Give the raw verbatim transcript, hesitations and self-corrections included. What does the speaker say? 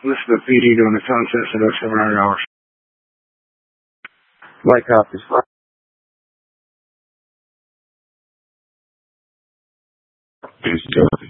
Listen to P D doing the contest at seven hundred dollars. Like copies. Peace,